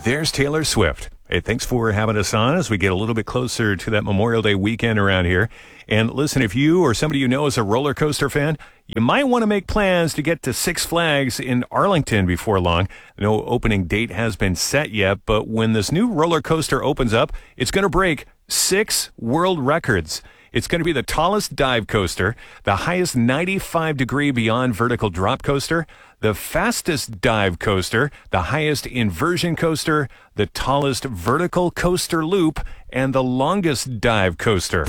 There's Taylor Swift. Hey, thanks for having us on as we get a little bit closer to that Memorial Day weekend around here. And listen, if you or somebody you know is a roller coaster fan, you might want to make plans to get to Six Flags in Arlington before long. No opening date has been set yet, but when this new roller coaster opens up, it's going to break 6 world records. It's going to be the tallest dive coaster, the highest 95-degree beyond vertical drop coaster, the fastest dive coaster, the highest inversion coaster, the tallest vertical coaster loop, and the longest dive coaster.